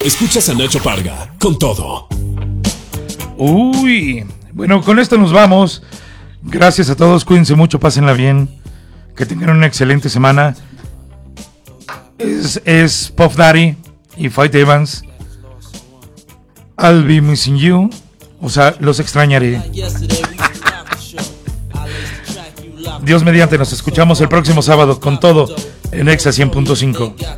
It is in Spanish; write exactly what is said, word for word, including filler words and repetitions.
Escuchas a Nacho Parga con todo. Uy, bueno, con esto nos vamos. Gracias a todos, cuídense mucho, pásenla bien. Que tengan una excelente semana. Es, es Puff Daddy y Faith Evans. I'll be missing you. O sea, los extrañaré. Dios mediante, nos escuchamos el próximo sábado con todo en Exa cien punto cinco.